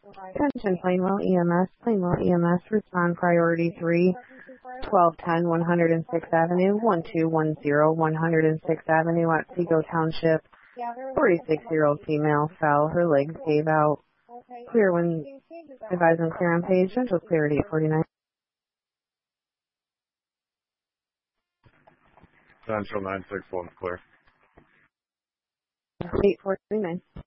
Attention Plainwell EMS, respond priority 3, 1210 106th Avenue, 1210 106th Avenue at Seago Township. 46-year-old female fell, her legs gave out. Clear when advised and clear on page, gentle clear at 849. Central 961 clear. 849.